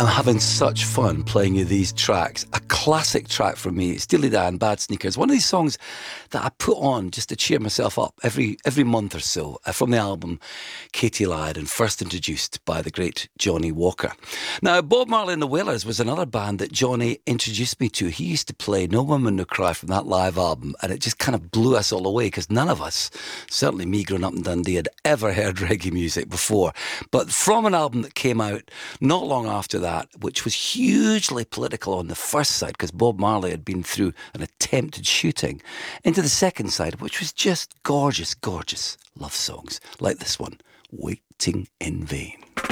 I'm having such fun playing you these tracks. A classic track for me, Steely Dan, Bad Sneakers. One of these songs that I put on just to cheer myself up every month or so from the album Katie Ladd, and first introduced by the great Johnny Walker. Now, Bob Marley and the Wailers was another band that Johnny introduced me to. He used to play No Woman No Cry from that live album, and it just kind of blew us all away because none of us, certainly me growing up in Dundee, had ever heard reggae music before. But from an album that came out not long after that, which was hugely political on the first side because Bob Marley had been through an attempted shooting, into the second side, which was just gorgeous, gorgeous love songs like this one, Waiting in Vain.